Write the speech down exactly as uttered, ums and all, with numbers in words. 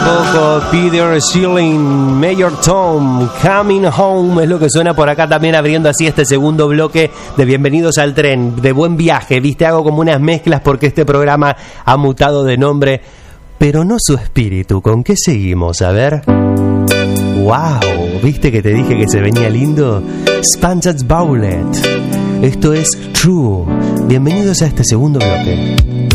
poco, Peter Schilling, Major Tom, Coming Home es lo que suena por acá también, abriendo así este segundo bloque de Bienvenidos al Tren, de Buen Viaje. Viste, hago como unas mezclas porque este programa ha mutado de nombre, pero no su espíritu. ¿Con qué seguimos? A ver. ¡Wow! ¿Viste que te dije que se venía lindo? Spandau Ballet. Esto es True. Bienvenidos a este segundo bloque.